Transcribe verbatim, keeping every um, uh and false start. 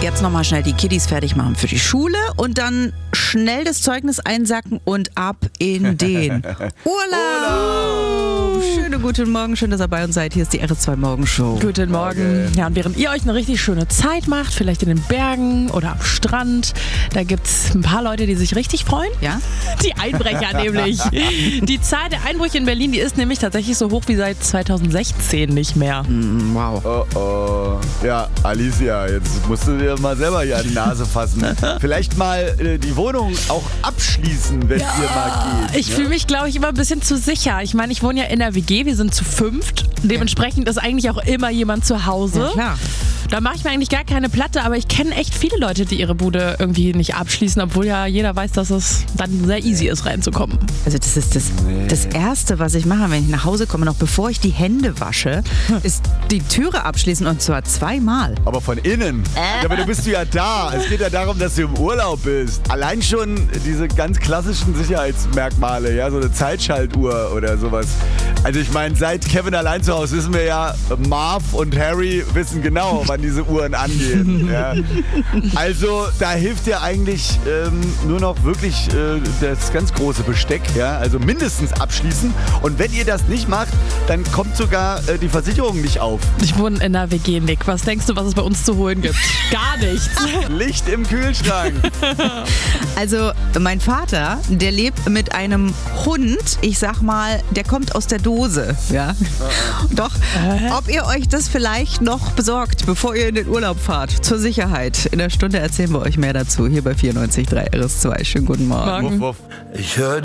Jetzt nochmal schnell die Kiddies fertig machen für die Schule und dann schnell das Zeugnis einsacken und ab in den Urlaub. Urlaub. Schönen guten Morgen, schön, dass ihr bei uns seid. Hier ist die R S zwei Morgenshow. Guten Morgen. Ja, und während ihr euch eine richtig schöne Zeit macht, vielleicht in den Bergen oder am Strand, da gibt es ein paar Leute, die sich richtig freuen. Ja? Die Einbrecher nämlich. Die Zahl der Einbrüche in Berlin, die ist nämlich tatsächlich so hoch wie seit zweitausendsechzehn nicht mehr. Mm, wow. Oh oh. Ja, Alicia, jetzt musst du dir mal selber hier an die Nase fassen. Vielleicht mal äh, die Wohnung auch abschließen, wenn Ja, ihr mal geht. ich ne? fühle mich, glaube ich, immer ein bisschen zu sicher. Ich meine, ich wohne ja in der W G, wir sind zu fünft. Dementsprechend ist eigentlich auch immer jemand zu Hause. Ja, klar. Da mache ich mir eigentlich gar keine Platte, aber ich kenne echt viele Leute, die ihre Bude irgendwie nicht abschließen, obwohl ja jeder weiß, dass es dann sehr easy ist, reinzukommen. Also das ist das, das Erste, was ich mache, wenn ich nach Hause komme, noch bevor ich die Hände wasche, ist die Türe abschließen und zwar zweimal. Aber von innen. Ja, aber du bist ja da. Es geht ja darum, dass du im Urlaub bist. Allein schon diese ganz klassischen Sicherheitsmerkmale, ja, so eine Zeitschaltuhr oder sowas. Also ich meine, seit Kevin allein zu Hause wissen wir ja, Marv und Harry wissen genau, wann diese Uhren angehen. Ja. Also da hilft ja eigentlich ähm, nur noch wirklich äh, das ganz große Besteck. Ja? Also mindestens abschließen. Und wenn ihr das nicht macht, dann kommt sogar äh, die Versicherung nicht auf. Ich wohne in der W G, Nick. Was denkst du, was es bei uns zu holen gibt? Gar nichts. Licht im Kühlschrank. Also mein Vater, der lebt mit einem Hund, ich sag mal, der kommt aus der Dose. Ja? Doch, ob ihr euch das vielleicht noch besorgt, bevor ihr in den Urlaub fahrt, zur Sicherheit. In der Stunde erzählen wir euch mehr dazu, hier bei vierundneunzig Komma drei R S zwei. Schönen guten Morgen. Morgen. Wuff, wuff. Ich höre